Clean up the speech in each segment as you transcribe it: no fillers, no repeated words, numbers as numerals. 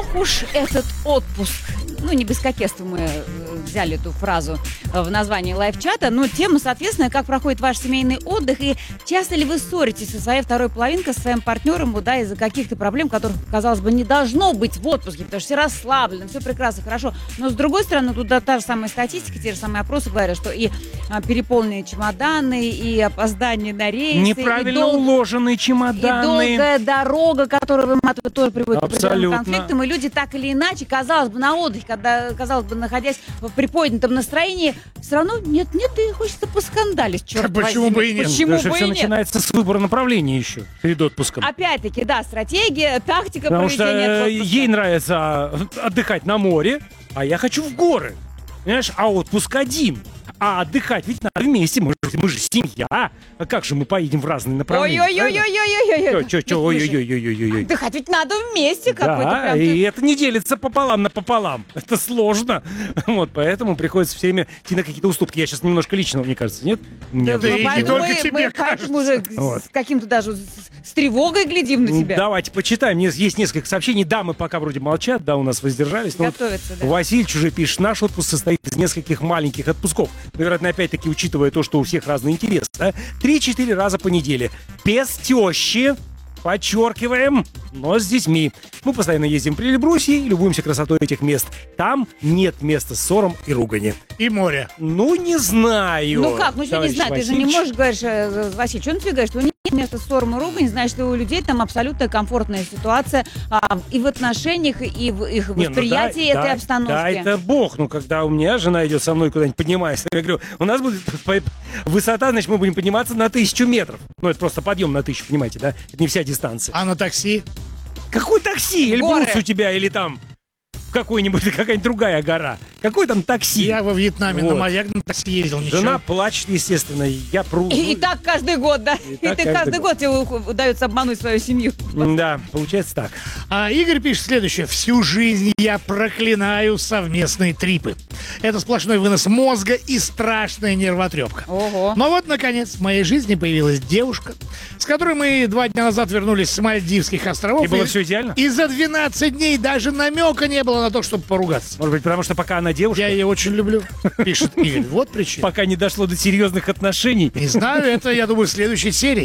ох уж этот отпуск. Ну, не без кокетства мы взяли эту фразу в названии лайв-чата, но тема, соответственно, как проходит ваш семейный отдых, и часто ли вы ссоритесь со своей второй половинкой, со своим партнером, да, из-за каких-то проблем, которых, казалось бы, не должно быть в отпуске, потому что все расслаблены, все прекрасно, хорошо. Но, с другой стороны, тут та же самая статистика, те же самые опросы говорят, что и переполненные чемоданы, и опоздание на рейсы, неправильно уложенные чемоданы, и долгая дорога, которая выматывает, тоже приводит к определенным Абсолютно. конфликтам, и люди так или иначе, казалось бы, на отдыхе, когда, казалось бы, находясь в приподнятом настроении, все равно нет-нет, и хочется поскандалить, черт возьми. Почему бы и нет? Почему Потому что бы все и нет? начинается с выбора направления еще перед отпуском. Опять-таки, да, стратегия, тактика Потому что проведения отпуска. ей нравится отдыхать на море, а я хочу в горы. Понимаешь, а отпуск один. А отдыхать ведь надо вместе, мы же семья. А как же мы поедем в разные направления? Ой-ой-ой-ой-ой-ой-ой. Чё, ой-ой-ой-ой-ой-ой. Отдыхать ведь надо вместе какой-то Да, прям. и это не делится пополам напополам. Это сложно. Вот, поэтому приходится все время идти на какие-то уступки. Я сейчас немножко личного, мне кажется, нет? Мне Да, и не только тебе мы кажется. уже Вот. с каким-то даже с тревогой глядим на тебя. Давайте почитаем. Есть несколько сообщений. Дамы пока вроде молчат, да, у нас воздержались. Но вот Готовятся, да. Васильевич уже пишет, наш отпуск состоит из нескольких маленьких отпусков. Вероятно, опять-таки, учитывая то, что у всех разный интерес. Да? 3-4 раза по неделе. Без тещи. Подчеркиваем, но с детьми. Мы постоянно ездим при Эльбрусе и любуемся красотой этих мест. Там нет места ссорам и ругани. И море. Ну, не знаю. Ну как, ну что не товарищ знаю, ты же не Васильевич. можешь, говоришь, Василий, что ты говоришь, что у них нет места ссорам и ругани, значит, что у людей там абсолютно комфортная ситуация и в отношениях, и в их Не, ну восприятии этой обстановки. Да, это бог. Ну, когда у меня жена идет со мной куда-нибудь поднимается, я говорю, у нас будет высота, значит, мы будем подниматься на 1000 метров. Ну, это просто подъем на 1000, понимаете, да? Это не вся дистанция. А на такси? Какой такси? Горы. Эльбрус у тебя или там какая-нибудь другая гора? Какой там такси? Я во Вьетнаме Вот. на маяк на такси ездил, ничего. Жена плачет, естественно, я пру. И так каждый год, да? И так ты каждый каждый год тебе удается обмануть свою семью. Да, получается так. А Игорь пишет следующее. Всю жизнь я проклинаю совместные трипы. Это сплошной вынос мозга и страшная нервотрепка. Ого. Но вот, наконец, в моей жизни появилась девушка, с которой мы 2 дня назад вернулись с Мальдивских островов. И было все идеально? И за 12 дней даже намека не было на то, чтобы поругаться. Может быть, потому что пока она девушка, Я ее очень люблю, пишет Игорь. Вот причина. пока не дошло до серьезных отношений. Не знаю, это, я думаю, в следующей серии.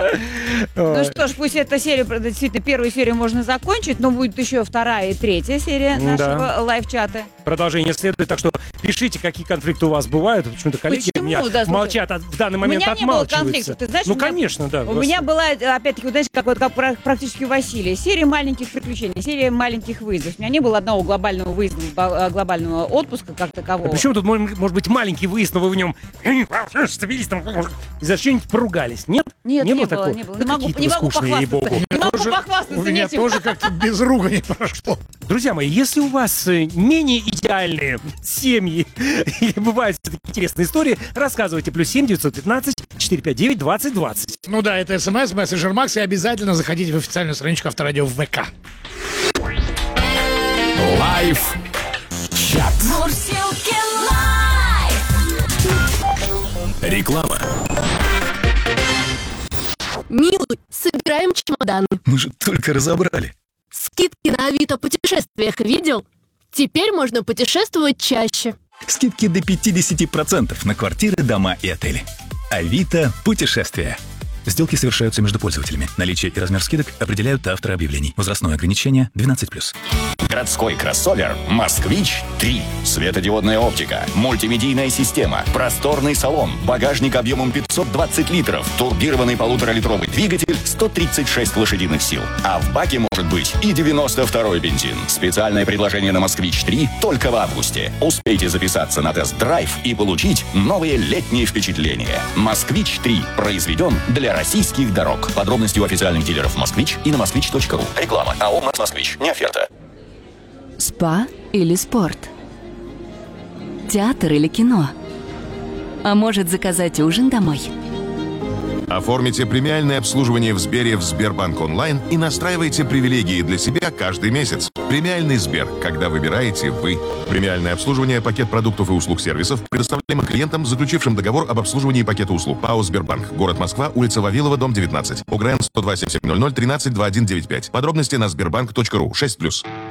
Ну что ж, пусть эта серия, действительно, первую серию можно закончить, но будет еще 2-я и 3-я серия нашего лайв-чата. Продолжение следует, так что пишите, какие конфликты у вас бывают. Почему-то коллеги Почему? у меня Да, слушай, молчат, в данный момент у меня не было отмалчиваются. конфликтов, ты знаешь, ну, у меня- конечно, да. У меня была, опять-таки, вот, знаешь, как практически у Василия, серия маленьких приключений, серия маленьких выездов. У меня не было одного глобального выезда, глобального отпуска как такового. Почему тут может быть маленький выезд, но вы в нем из-за что-нибудь поругались? Нет? Нет, не было, такого? не было. Да Не могу, какие-то не вы могу скучные, похвастаться. ей-богу. Не могу Тоже- похвастаться У меня нечем. тоже как-то без ругани прошло. Друзья мои, если у вас менее идеальные семьи или бывают все-таки интересные истории, рассказывайте. +7 915 459 2020. Ну да, это СМС, мессенджер Макс, и обязательно заходите в официальную страничку Авторадио в ВК. Лайф чат. Мурсилки лайф. Реклама. Милый, собираем чемоданы. Мы же только разобрали. Скидки на Авито путешествиях видел? Теперь можно путешествовать чаще. Скидки до 50% на квартиры, дома и отели. Авито путешествия. Сделки совершаются между пользователями. Наличие и размер скидок определяют авторы объявлений. Возрастное ограничение 12+. Городской кроссовер «Москвич-3». Светодиодная оптика, мультимедийная система, просторный салон, багажник объемом 520 литров, турбированный 1,5-литровый двигатель, 136 лошадиных сил. А в баке может быть и 92-й бензин. Специальное предложение на «Москвич-3» только в августе. Успейте записаться на тест-драйв и получить новые летние впечатления. «Москвич-3» произведен для российских дорог. Подробности у официальных дилеров «Москвич» и на moskvich.ru. Реклама. АО «Москвич». Не оферта. Спа или спорт? Театр или кино? А может, заказать ужин домой? Оформите премиальное обслуживание в Сбере в Сбербанк онлайн и настраивайте привилегии для себя каждый месяц. Премиальный Сбер, когда выбираете вы. Премиальное обслуживание, пакет продуктов и услуг сервисов, предоставляемых клиентам, заключившим договор об обслуживании пакета услуг. ПАО «Сбербанк». Город Москва, улица Вавилова, дом 19. ОГРН 102 7700 13 2195. Подробности на сбербанк.ру. 6+.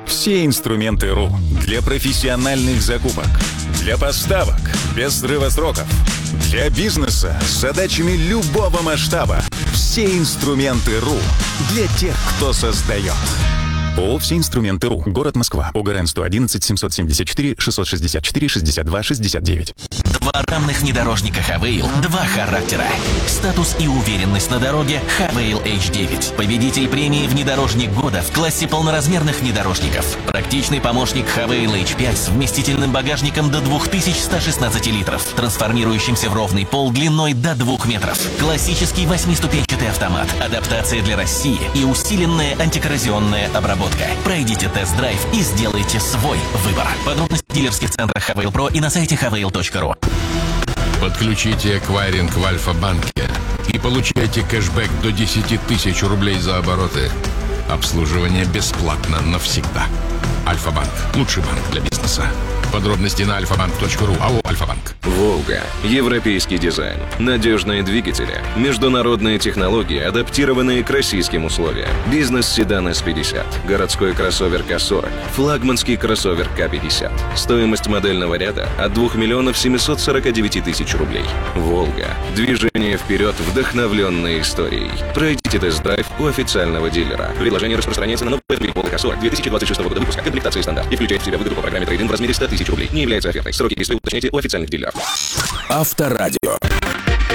Все инструменты РУ для профессиональных закупок, для поставок без срыва сроков, для бизнеса с задачами любого масштаба. Все инструменты РУ для тех, кто создает. ООО «Все инструменты РУ». Город Москва. ОГРН 111 774 664 62 69. Два равных внедорожника Хавейл, два характера. Статус и уверенность на дороге Хавейл H9. Победитель премии «Внедорожник года» в классе полноразмерных внедорожников. Практичный помощник Хавейл H5 с вместительным багажником до 2116 литров, трансформирующимся в ровный пол длиной до 2 метров. Классический 8-ступенчатый автомат, адаптация для России и усиленная антикоррозионная обработка. Пройдите тест-драйв и сделайте свой выбор. Подробности в дилерских центрах Хавейл Про и на сайте havail.ru. Подключите эквайринг в Альфа-банке и получайте кэшбэк до 10 тысяч рублей за обороты. Обслуживание бесплатно навсегда. Альфа-банк. Лучший банк для бизнеса. Подробности на alfabank.ru. АО «Альфа-банк». «Волга». Европейский дизайн. Надежные двигатели. Международные технологии, адаптированные к российским условиям. Бизнес-седан С-50. Городской кроссовер К-40. Флагманский кроссовер К-50. Стоимость модельного ряда от 2 миллионов 749 тысяч рублей. «Волга». Движение вперед, вдохновленной историей. Пройдите тест-драйв у официального дилера. Предложение распространяется на новый автомобиль «Волга К-40» 2026 года выпуска. Комплектации стандарт. И включает в себя выгоду по программе трейд-ин в размере 100 тысяч рублей. Не является офертой. Сроки действия уточните у официальных дилеров. Авторадио.